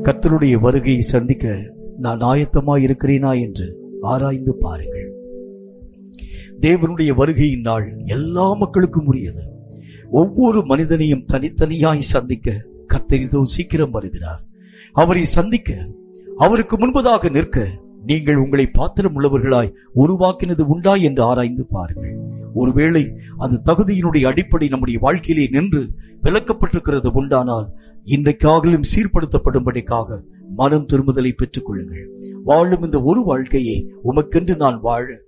கர்த்தருடைய வருகையை சந்திக்க நான் ஆயத்தமாய் இருக்கிறேனா என்று ஆராய்ந்து பாருங்கள். தேவனுடைய வருகையின் நாள் எல்லா மக்களுக்கும் உரியது. ஒவ்வொரு மனிதனையும் தனித்தனியாய் சந்திக்க கர்த்தர் இதோ சீக்கிரம் வருகிறார். அவரை சந்திக்க, அவருக்கு முன்பதாக நிற்க நீங்கள் உங்களை பாத்திரம் உள்ளவர்களாய் உருவாக்கினது உண்டா என்று ஆராய்ந்து பாருங்கள். ஒருவேளை அந்த தகுதியினுடைய அடிப்படை நம்முடைய வாழ்க்கையிலே நின்று விலக்கப்பட்டிருக்கிறது உண்டானால் இன்றைக்காகலும் சீர்படுத்தப்படும்படிக்காக மனம் திரும்புதலை பெற்றுக் கொள்ளுங்கள். வாழும் இந்த ஒரு வாழ்க்கையை உமக்கென்று நான்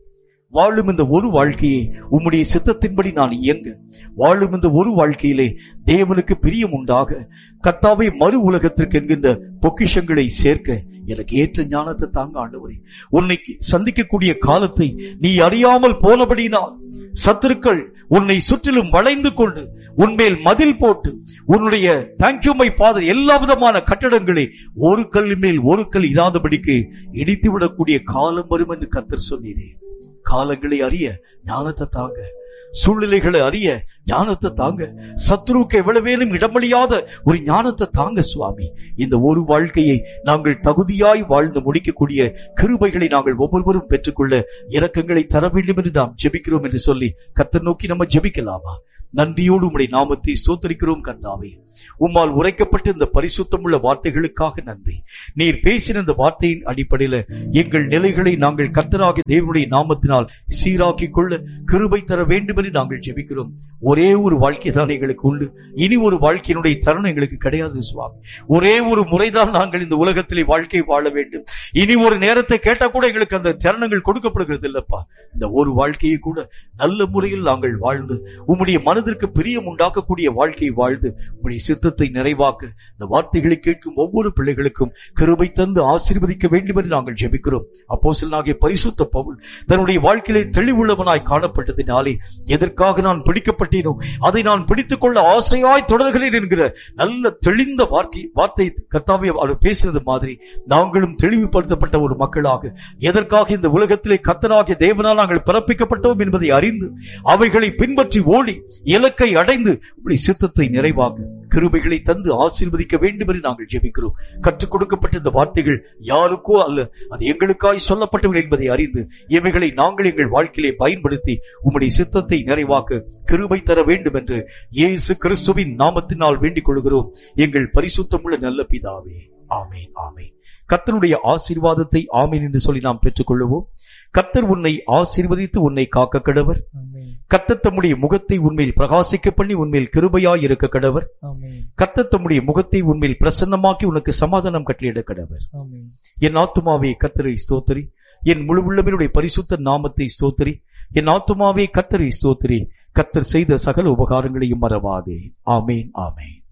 வாழும் இந்த ஒரு வாழ்க்கையை உம்முடைய சித்தத்தின்படி நான் இயங்க, வாழும் இந்த ஒரு வாழ்க்கையிலே தேவனுக்கு பிரியம் உண்டாக கர்த்தாவே மறு உலகத்திற்கு என்கின்ற பொக்கிஷங்களை சேர்க்க எனக்கு ஏற்ற ஞானத்தை தாங்க ஆண்டவரே. உன்னை சந்திக்கக்கூடிய காலத்தை நீ அறியாமல் போனபடினால் சத்துருக்கள் உன்னை சுற்றிலும் வளைந்து கொண்டு உன்மேல் மதில் போட்டு உன்னுடைய தேங்க்யூ மை ஃபாதர் எல்லா விதமான கட்டடங்களை ஒரு கல் மேல் ஒரு கல் இராதபடிக்கு இடித்து விடக்கூடிய காலம் வரும் என்று கர்த்தர் சொன்னீரே. காலங்களை அறிய ஞானத்தை தாங்க, சூழ்நிலைகளை அறிய ஞானத்தை தாங்க, சத்ருவுக்கு எவ்வளவேனும் இடமளியாத ஒரு ஞானத்தை தாங்க சுவாமி. இந்த ஒரு வாழ்க்கையை நாங்கள் தகுதியாய் வாழ்ந்து முடிக்கக்கூடிய கிருபைகளை நாங்கள் ஒவ்வொருவரும் பெற்றுக்கொள்ள இரக்கங்களை தர வேண்டும் என்று நாம் ஜெபிக்கிறோம் என்று சொல்லி கர்த்தர் நோக்கி நம்ம ஜெபிக்கலாமா? நன்றியோடு உம்முடைய நாமத்தை ஸ்தோத்திரிக்கிறோம் கர்த்தாவே. உம்மால் உரைக்கப்பட்ட இந்த பரிசுத்தமுள்ள வார்த்தைகளுக்காக நன்றி. நீர் பேசின இந்த வார்த்தையின் அடிப்படையில எங்கள் நிலைகளை நாங்கள் கர்த்தராகிய தேவனுடைய நாமத்தினால் சீராக்கிக் கொள்ள கிருபை தர வேண்டும் என்று நாங்கள் ஜெபிக்கிறோம். ஒரே ஒரு வாழ்க்கை தான் எங்களுக்கு உண்டு. இனி ஒரு வாழ்க்கையினுடைய தருணம் எங்களுக்கு கிடையாது சுவாமி. ஒரே ஒரு முறைதான் நாங்கள் இந்த உலகத்திலே வாழ்க்கை வாழ வேண்டும். இனி ஒரு நேரத்தை கேட்டா கூட எங்களுக்கு அந்த தருணங்கள் கொடுக்கப்படுகிறது இல்லப்பா. இந்த ஒரு வாழ்க்கையை கூட நல்ல முறையில் நாங்கள் வாழ்ந்து உம்முடைய மனதிற்கு பிரியம் உண்டாக்கக்கூடிய வாழ்க்கையை வாழ்ந்து உம்முடைய சித்தத்தை நிறைவாக்க இந்த வார்த்தைகளை கேட்கும் ஒவ்வொரு பிள்ளைகளுக்கும் கிருபை தந்து ஆசீர்வதிக்க வேண்டும் என்று நாங்கள் ஜெபிக்கிறோம். அப்போஸ்தலனாகிய பரிசுத்த பவுல் தன்னுடைய வாழ்க்கையிலே தெளிவுள்ளவனாய் காணப்பட்டதினாலே எதற்காக நான் பிடிக்கப்பட்டேனோ அதை நான் பிடித்துக் கொள்ள ஆசையாய் தொடர்கிறேன் என்கிற நல்ல தெளிந்த வார்த்தை கர்த்தாவே அவர் பேசினது மாதிரி நாங்களும் தெளிவுபடுத்தப்பட்ட ஒரு மக்களாக எதற்காக இந்த உலகத்திலே கர்த்தராகிய தேவனால் நாங்கள் பிறப்பிக்கப்பட்டோம் என்பதை அறிந்து அவைகளை பின்பற்றி ஓடி இலக்கை அடைந்து உம்முடைய சித்தத்தை நிறைவாக கிருபைகளை தந்து ஆசீர்வதிக்க வேண்டும் என்று நாங்கள் ஜெபிக்கிறோம். கற்றுக் கொடுக்கப்பட்ட இந்த வார்த்தைகள் யாருக்கோ அல்ல, அது எங்களுக்காய் சொல்லப்பட்டவர்கள் என்பதை அறிந்து இவைகளை நாங்கள் எங்கள் வாழ்க்கையிலே பயன்படுத்தி உம்முடைய சித்தத்தை நிறைவாக்க கிருபை தர வேண்டும் என்று இயேசு கிறிஸ்துவின் நாமத்தினால் வேண்டிக் கொள்கிறோம் எங்கள் பரிசுத்தமுள்ள நல்ல பிதாவே. ஆமேன், ஆமேன். கர்த்தருடைய ஆசீர்வாதத்தை ஆமேன் என்று சொல்லி நாம் பெற்றுக் கொள்ளுவோம். கர்த்தர் உன்னை ஆசீர்வதித்து உன்னை காக்க கடவர். கர்த்தர் தம்முடைய முகத்தை உன்மேல் பிரகாசிக்க பண்ணி உன்மேல் கிருபையாய் இருக்க கடவர். கர்த்தர் தம்முடைய முகத்தை உன்மேல் பிரசன்னமாக்கி உனக்கு சமாதானம் கட்டளையிட கடவர். என் ஆத்துமாவே கர்த்தரை ஸ்தோத்திரி, என் முழு உள்ளவனுடைய பரிசுத்த நாமத்தை ஸ்தோத்திரி. என் ஆத்துமாவே கர்த்தரை ஸ்தோத்திரி, கர்த்தர் செய்த சகல உபகாரங்களையும் மறவாதே. ஆமேன், ஆமேன்.